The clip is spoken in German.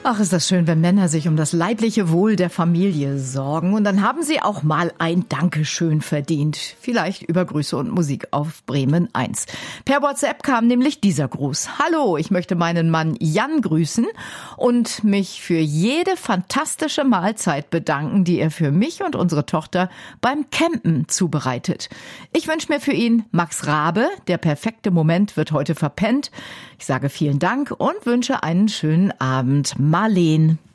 Ach, ist das schön, wenn Männer sich um das leibliche Wohl der Familie sorgen. Und dann haben sie auch mal ein Dankeschön verdient. Vielleicht über Grüße und Musik auf Bremen 1. Per WhatsApp kam nämlich dieser Gruß. Hallo, ich möchte meinen Mann Jan grüßen und mich für jede fantastische Mahlzeit bedanken, die er für mich und unsere Tochter beim Campen zubereitet. Ich wünsche mir für ihn Max Rabe. Der perfekte Moment wird heute verpennt. Ich sage vielen Dank und wünsche einen schönen Abend. Marleen.